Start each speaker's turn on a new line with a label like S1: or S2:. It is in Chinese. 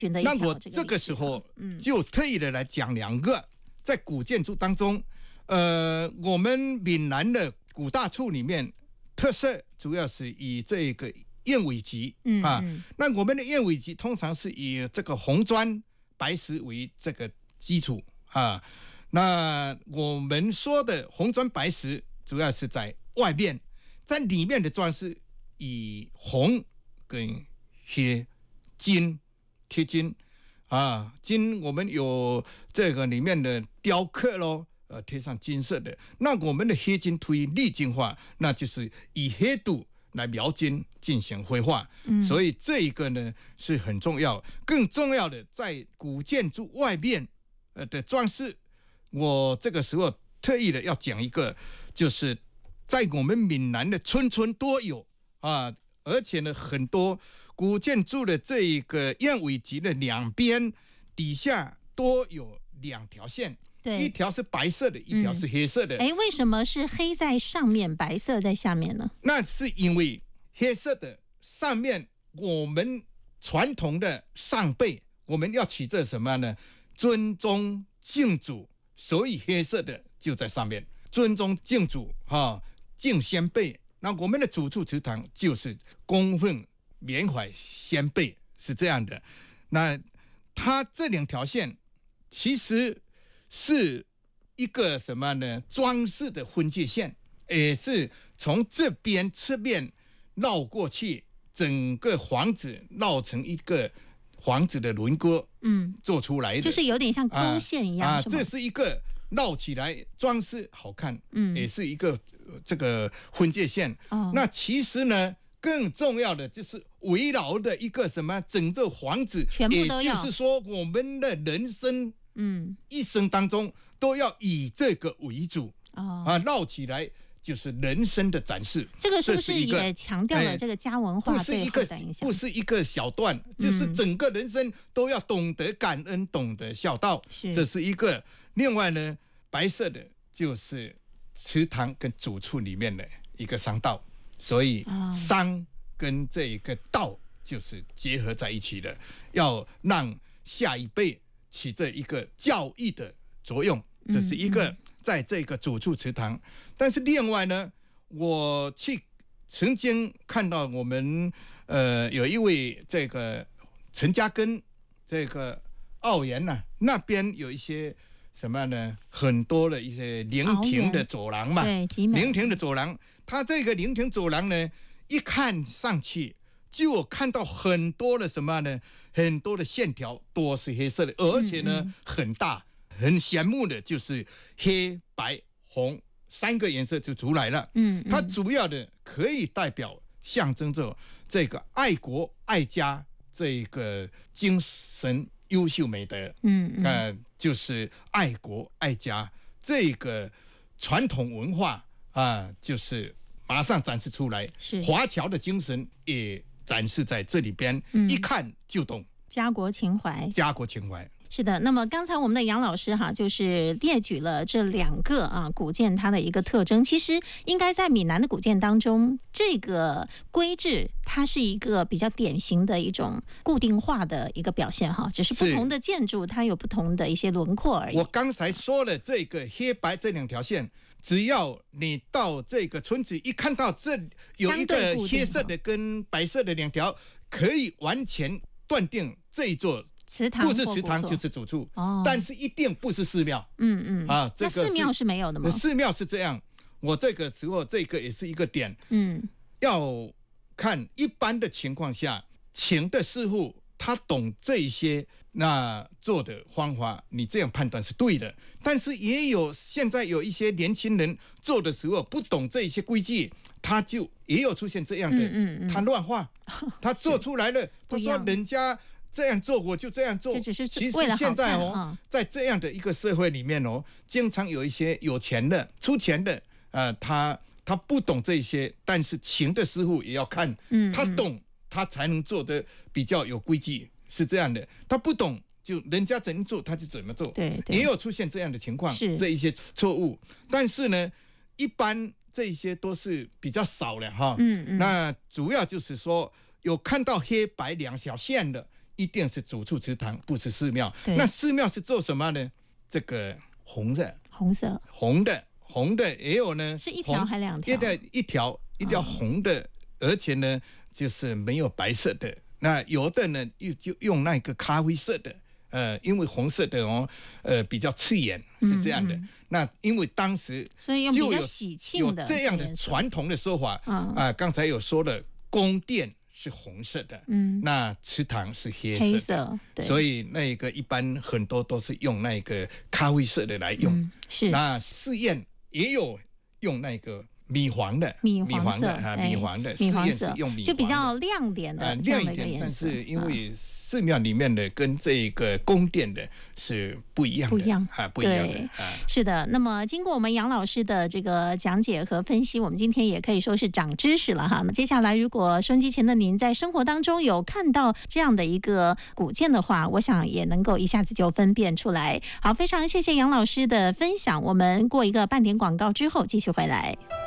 S1: 那我这个时候就特意的来讲两个，在古建筑当中，我们闽南的古大厝里面特色主要是以这个燕尾级那我们的燕尾级通常是以这个红砖白石为这个基础那我们说的红砖白石主要是在外面，在里面的装饰以红跟黑金贴金金我们有这个里面的雕刻咯，贴上金色的。那我们的黑金推历金化，那就是以黑土来描金进行绘画，所以这一个呢是很重要。更重要的，在古建筑外面的装饰，我这个时候特意的要讲一个，就是在我们闽南的村村都有而且呢很多古建筑的这一个燕尾级的两边底下都有两条线，一条是白色的，一条是黑色的。
S2: 为什么是黑在上面，白色在下面呢？
S1: 那是因为黑色的上面，我们传统的上辈，我们要起这什么呢？尊重敬祖，所以黑色的就在上面，尊重敬祖敬先辈。那我们的主厝祠堂就是供奉缅怀先辈，是这样的。那它这两条线其实是一个什么呢？装饰的分界线，也是从这边侧面绕过去，整个房子绕成一个房子的轮廓，做出来的，
S2: 就是有点像勾线一样，
S1: 这是一个绕起来装饰好看，也是一个这个分界线。那其实呢，更重要的就是围绕的一个什么，整个房子，也就是说我们的人生，一生当中都要以这个为主，绕起来就是人生的展示。
S2: 这个是不是也强调了这个家文化对后的影响？
S1: 不是一个小段，就是整个人生都要懂得感恩，懂得孝道，这是一个。另外呢，白色的就是祠堂跟主厝里面的一个商道，所以商跟这一个道就是结合在一起的，要让下一辈起这一个教育的作用，这是一个在这个主厝祠堂。但是另外呢，我曾经看到我们有一位这个陈嘉庚这个澳园那边有一些什么呢？很多的一些陵亭的走廊嘛，陵亭的走廊，它这个陵亭走廊呢，一看上去就看到很多的什么呢？很多的线条都是黑色的，而且呢很大，很显目的就是黑白红三个颜色就出来了。它主要的可以代表象征着这个爱国爱家这个精神优秀美德，就是爱国爱家这个传统文化就是马上展示出来，华侨的精神也展示在这里边，一看就懂，
S2: 家国情怀，
S1: 家国情怀。
S2: 是的，那么刚才我们的杨老师就是列举了这两个古建它的一个特征。其实应该在闽南的古建当中，这个规制它是一个比较典型的一种固定化的一个表现只是不同的建筑它有不同的一些轮廓而已。
S1: 我刚才说了这个黑白这两条线，只要你到这个村子一看到这有一个黑色的跟白色的两条，可以完全断定这一座
S2: 祠堂
S1: 不是祠堂就是主厝，但是一定不是寺庙。
S2: 那寺庙是没有的吗？
S1: 寺庙是这样，我这个时候这个也是一个点。要看一般的情况下，请的师傅他懂这些，那做的方法你这样判断是对的。但是也有现在有一些年轻人做的时候不懂这些规矩，他就也有出现这样的，他乱画，他做出来了，他说人家这样做我就这样做，
S2: 其实
S1: 现在在这样的一个社会里面经常有一些有钱的出钱的他不懂这些，但是请的师傅也要看，他懂他才能做的比较有规矩，是这样的。他不懂就人家怎么做他就怎么做，
S2: 对，
S1: 也有出现这样的情况，这一些错误。但是呢，一般这一些都是比较少的那主要就是说有看到黑白两条线的， 一定是主处祠堂，不是寺庙。那寺庙是做什么呢？这个红的也有呢，
S2: 是一条还两条？
S1: 一条红的，而且呢就是没有白色的。那有的呢就用那个咖啡色的，因为红色的比较刺眼，是这样的。那因为当时
S2: 所以用比较喜庆的
S1: 有这样的传统的说法刚才有说了，宫殿是红色的，那祠堂是黑色的，所以那个一般很多都是用那个咖啡色的来用。是，那寺院也有用那个米黄的，米黄的，寺院是用米黄的，
S2: 就比较亮点的这样的一个颜色。
S1: 但是因为寺庙里面的跟这个宫殿的是不一样的，不一样的。
S2: 是的。那么经过我们杨老师的这个讲解和分析，我们今天也可以说是长知识了哈。那接下来如果收音机前的您在生活当中有看到这样的一个古建的话，我想也能够一下子就分辨出来。好，非常谢谢杨老师的分享。我们过一个半点广告之后继续回来。